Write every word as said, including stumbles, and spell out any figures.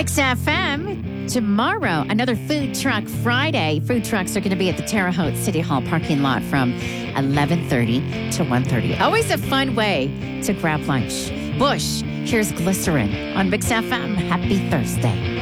Mix F M. Tomorrow, another Food Truck Friday. Food trucks are going to be at the Terre Haute City Hall parking lot from eleven thirty to one thirty. Always a fun way to grab lunch. Bush, here's Glycerin on Mix F M. Happy Thursday.